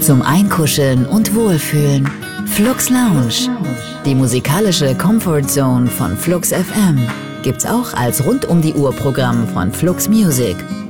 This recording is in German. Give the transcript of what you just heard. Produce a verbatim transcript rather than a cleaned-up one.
zum Einkuscheln und Wohlfühlen. Flux Lounge, die musikalische Comfort Zone von Flux F M, gibt's auch als rund um die Uhr Programm von Flux Music.